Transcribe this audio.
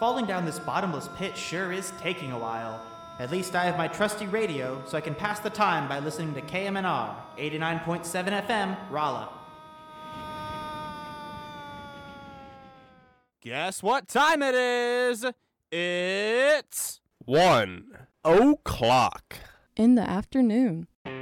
falling down this bottomless pit sure is taking a while. At least I have my trusty radio, so I can pass the time by listening to KMNR, 89.7 FM, Rolla. Guess what time it is? It's 1 o'clock. In the afternoon.